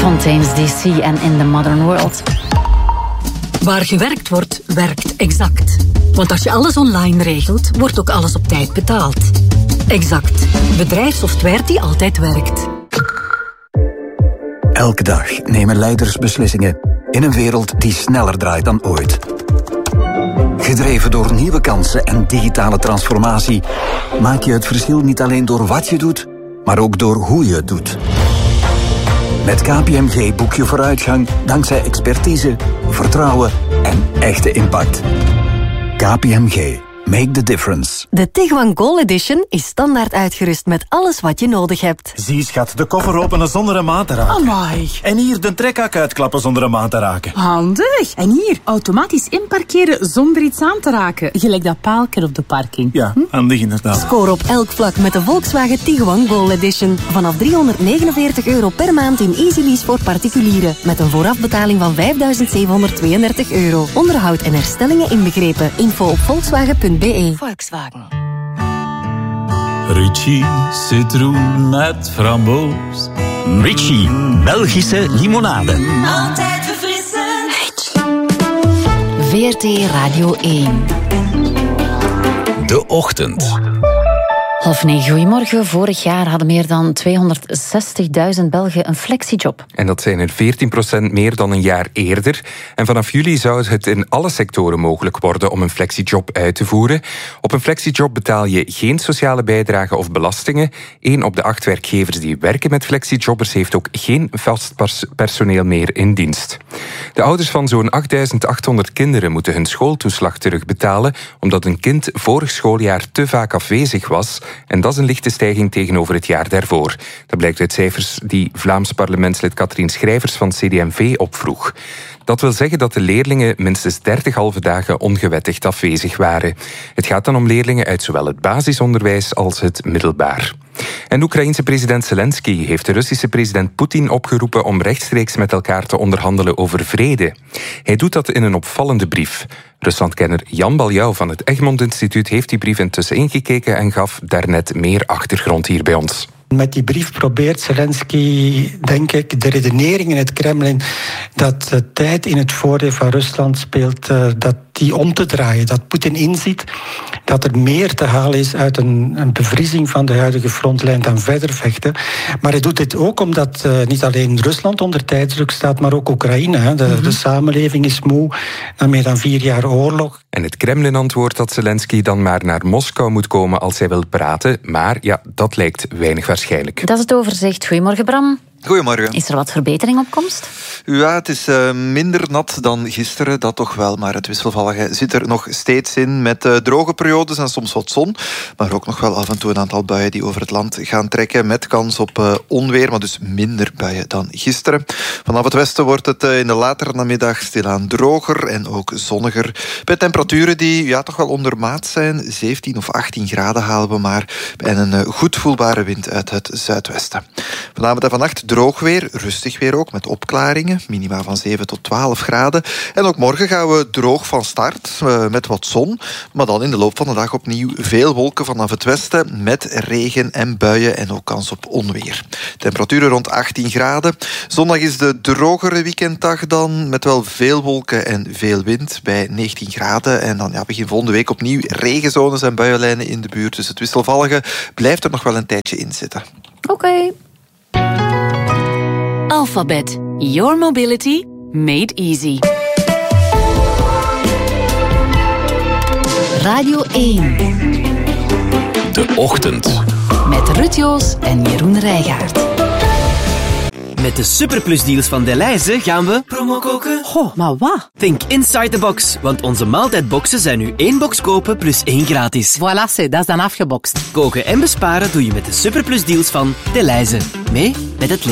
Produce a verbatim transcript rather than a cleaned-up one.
Fontaines D C en In the Modern World. Waar gewerkt wordt, werkt Exact. Want als je alles online regelt, wordt ook alles op tijd betaald. Exact. Bedrijfssoftware die altijd werkt. Elke dag nemen leiders beslissingen in een wereld die sneller draait dan ooit. Gedreven door nieuwe kansen en digitale transformatie maak je het verschil niet alleen door wat je doet, maar ook door hoe je het doet. Met K P M G boek je vooruitgang dankzij expertise, vertrouwen en echte impact. K P M G. Make the difference. De Tiguan Gold Edition is standaard uitgerust met alles wat je nodig hebt. Zie schat, de koffer openen zonder een maat te raken. Amai. En hier de trekhak uitklappen zonder een maat te raken. Handig. En hier, automatisch inparkeren zonder iets aan te raken. Gelijk dat paalker op de parking. Ja, hm? Handig inderdaad. Score op elk vlak met de Volkswagen Tiguan Gold Edition. Vanaf driehonderdnegenenveertig euro per maand in Easy Lease voor particulieren. Met een voorafbetaling van vijfduizend zevenhonderdtweeëndertig euro. Onderhoud en herstellingen inbegrepen. Info op volkswagen punt b e. Volkswagen. Ritchie citroen met framboos. Ritchie, Belgische limonade. Altijd verfrissend. V R T Radio één. De Ochtend. Half negen, goedemorgen. Vorig jaar hadden meer dan tweehonderdzestigduizend Belgen een flexiejob. En dat zijn er veertien procent meer dan een jaar eerder. En vanaf juli zou het in alle sectoren mogelijk worden om een flexiejob uit te voeren. Op een flexiejob betaal je geen sociale bijdrage of belastingen. Eén op de acht werkgevers die werken met flexiejobbers heeft ook geen vast personeel meer in dienst. De ouders van zo'n achtduizend achthonderd kinderen moeten hun schooltoeslag terugbetalen omdat een kind vorig schooljaar te vaak afwezig was. En dat is een lichte stijging tegenover het jaar daarvoor. Dat blijkt uit cijfers die Vlaams parlementslid Katrien Schrijvers van C D M V opvroeg. Dat wil zeggen dat de leerlingen minstens dertig halve dagen ongewettigd afwezig waren. Het gaat dan om leerlingen uit zowel het basisonderwijs als het middelbaar. En Oekraïense president Zelensky heeft de Russische president Poetin opgeroepen om rechtstreeks met elkaar te onderhandelen over vrede. Hij doet dat in een opvallende brief. Ruslandkenner Jan Baljouw van het Egmond Instituut heeft die brief intussen ingekeken en gaf daarnet meer achtergrond hier bij ons. Met die brief probeert Zelensky, denk ik, de redenering in het Kremlin dat de tijd in het voordeel van Rusland speelt, dat die om te draaien. Dat Poetin inziet dat er meer te halen is uit een, een bevriezing van de huidige frontlijn dan verder vechten. Maar hij doet dit ook omdat uh, niet alleen Rusland onder tijdsdruk staat, maar ook Oekraïne. Hè. De, mm-hmm. de samenleving is moe na meer dan vier jaar oorlog. En het Kremlin antwoordt dat Zelensky dan maar naar Moskou moet komen als hij wil praten. Maar ja, dat lijkt weinig waarschijnlijk. Dat is het overzicht. Goedemorgen, Bram. Goedemorgen. Is er wat verbetering op komst? Ja, het is uh, minder nat dan gisteren, dat toch wel. Maar het wisselvallige zit er nog steeds in met uh, droge periodes en soms wat zon. Maar ook nog wel af en toe een aantal buien die over het land gaan trekken met kans op uh, onweer, maar dus minder buien dan gisteren. Vanaf het westen wordt het uh, in de latere namiddag stilaan droger en ook zonniger. Bij temperaturen die ja, toch wel ondermaat zijn. zeventien of achttien graden halen we maar. En een uh, goed voelbare wind uit het zuidwesten. Vanavond en vannacht droog weer, rustig weer ook, met opklaringen. Minima van zeven tot twaalf graden. En ook morgen gaan we droog van start, uh, met wat zon. Maar dan in de loop van de dag opnieuw veel wolken vanaf het westen, met regen en buien en ook kans op onweer. Temperaturen rond achttien graden. Zondag is de drogere weekenddag dan, met wel veel wolken en veel wind, bij negentien graden. En dan ja, begin volgende week opnieuw regenzones en buienlijnen in de buurt. Dus het wisselvallige blijft er nog wel een tijdje in zitten. Oké. Okay. Alphabet. Your mobility made easy. Radio één. De Ochtend. Met Ruud Joos en Jeroen Rijgaard. Met de superplusdeals van Delhaize gaan we... Promo koken? Goh, maar wat? Think inside the box, want onze maaltijdboxen zijn nu één box kopen plus één gratis. Voilà, dat is dan afgebokst. Koken en besparen doe je met de superplusdeals van Delhaize. Mee met het leven.